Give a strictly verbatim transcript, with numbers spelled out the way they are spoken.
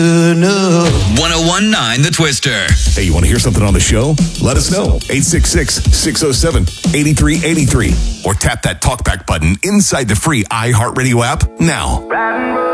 one oh one point nine The Twister. Hey, you want to hear something on the show? Let us know. eight six six, six oh seven, eight three eight three. Or tap that talkback button inside the free iHeartRadio app now.